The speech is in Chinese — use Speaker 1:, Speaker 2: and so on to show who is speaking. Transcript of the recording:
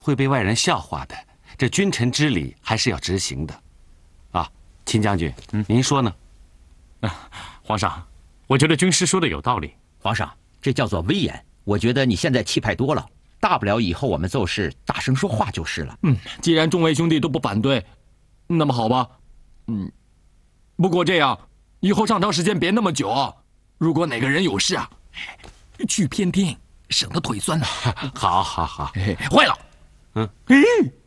Speaker 1: 会被外人笑话的。这君臣之礼还是要执行的。啊，秦将军，您说呢？
Speaker 2: 皇上，我觉得军师说的有道理。
Speaker 3: 皇上，这叫做威严。我觉得你现在气派多了，大不了以后我们做事大声说话就是了。
Speaker 4: 既然众位兄弟都不反对，那么好吧。不过这样，以后上朝时间别那么久啊。如果哪个人有事啊，去偏厅，省得腿酸呐。
Speaker 1: 好，好，好。
Speaker 4: 坏了，